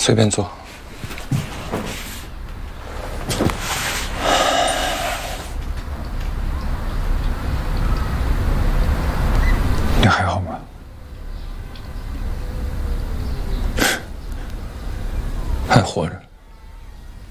随便坐。你还好吗？还活着。